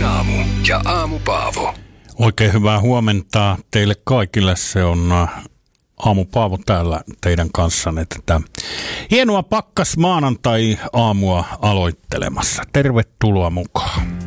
Energin aamu ja Aamu Paavo. Oikein hyvää huomenta teille kaikille. Se on Aamu Paavo täällä teidän kanssanne. Tätä hienoa pakkas maanantai-aamua aloittelemassa. Tervetuloa mukaan.